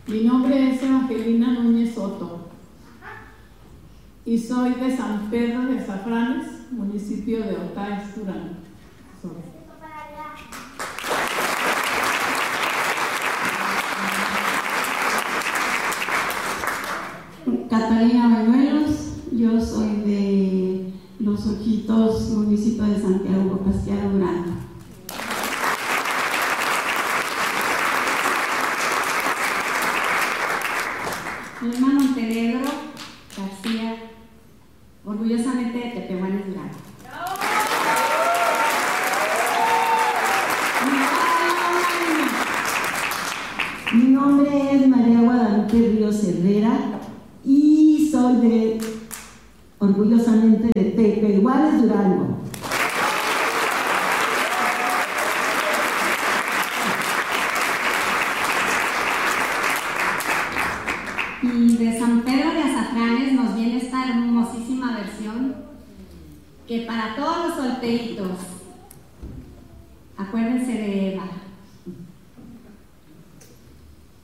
Mi nombre es Evangelina Núñez Soto y soy de San Pedro de Azafranes, municipio de Otaes, Durango. Catalina Bañuelos, yo soy de Los Ojitos, municipio de Santiago Castilla, Durango. Alma Montenegro García, orgullosamente de Tepehuanes, Durango. Mi nombre es María Guadalupe Ríos Herrera y soy orgullosamente de Tepehuanes, Durango. Y de San Pedro de Azafranes nos viene esta hermosísima versión que para todos los solteritos, acuérdense de